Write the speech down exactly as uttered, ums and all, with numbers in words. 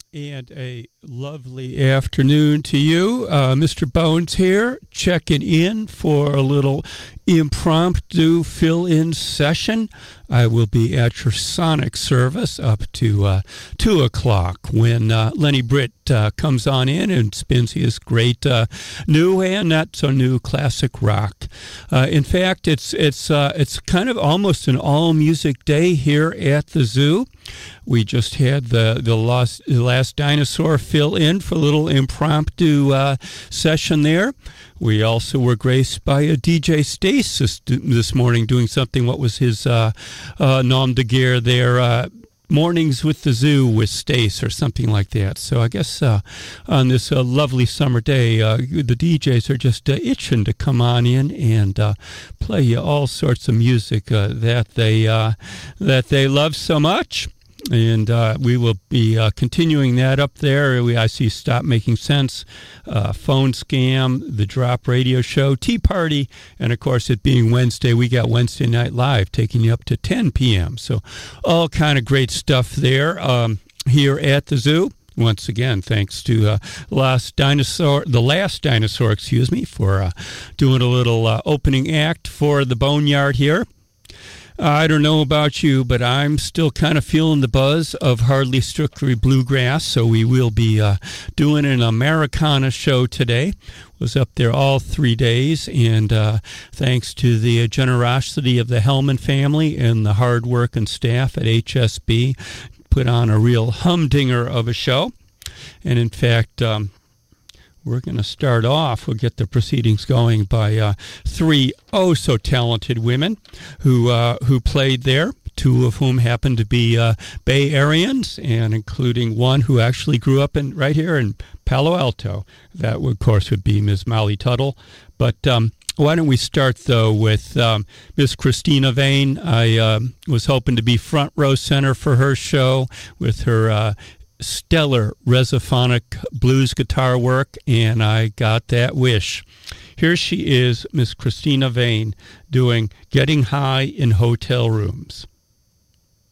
And a lovely afternoon to you. Uh, Mister Bones here, checking in for a little impromptu fill-in session. I will be at your Sonic service up to uh, two o'clock when uh, Lenny Britt uh, comes on in and spins his great uh, new and not so new classic rock. Uh, in fact, it's it's uh, it's kind of almost an all-music day here at the zoo. We just had the the last, the last dinosaur fill in for a little impromptu uh, session there. We also were graced by a D J Stace this, this morning doing something. What was his uh, uh, nom de guerre there? Uh, Mornings with the Zoo with Stace or something like that. So I guess uh, on this uh, lovely summer day, uh, the D Js are just uh, itching to come on in and uh, play you all sorts of music uh, that they uh, that they love so much. And uh, we will be uh, continuing that up there. We, I see Stop Making Sense, uh, Phone Scam, The Drop Radio Show, Tea Party, and, of course, it being Wednesday, we got Wednesday Night Live taking you up to ten p.m. So all kind of great stuff there um, here at the zoo. Once again, thanks to uh, Last Dinosaur, the Last Dinosaur, excuse me, for uh, doing a little uh, opening act for the Boneyard here. I don't know about you, but I'm still kind of feeling the buzz of Hardly Strictly Bluegrass, so we will be uh, doing an Americana show today. Was up there all three days, and uh, thanks to the generosity of the Hellman family and the hard work and staff at H S B, put on a real humdinger of a show. And in fact, um, we're going to start off, we'll get the proceedings going by uh, three oh-so-talented women who uh, who played there, two of whom happen to be uh, Bay Areans, and including one who actually grew up in right here in Palo Alto. That, of course, would be Miz Molly Tuttle. But um, why don't we start, though, with um, Miss Christina Vane. I uh, was hoping to be front row center for her show with her uh stellar resophonic blues guitar work, and I got that wish. Here she is, Miss Christina Vane, doing Getting High in Hotel Rooms.